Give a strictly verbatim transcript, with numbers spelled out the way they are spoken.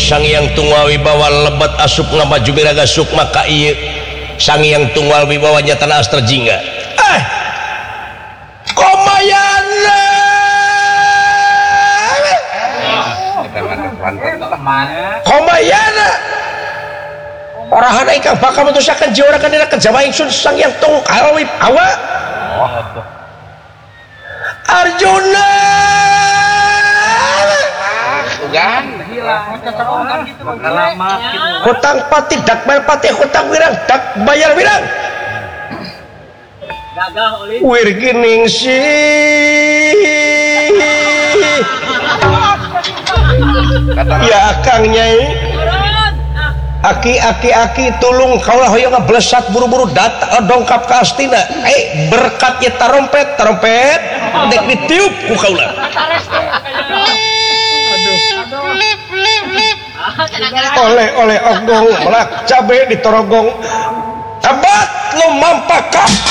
Sang Hyang Tunggal Wibawa lebat asup ngamaju biraga sukma ka ieu Sang Hyang Tunggal Wibawa nyatana Astra Jingga eh komayana komayana orahan ingkang bakal mutusaken jiwa kana kejaba ingsun Sang Hyang Tunggal Wibawa Arjuna hutang pati dak bayar pati hutang wirang dak bayar wirang wir gining si ya Kang Nyai aki aki aki tulung kaulah hoyong ngeblesat buru-buru datang dongkap ke Astina eh berkatnya tarompet tarompet dek ditiup ku kaulah oleh oleh ogong melak cabe ditorogong tabat lo mampak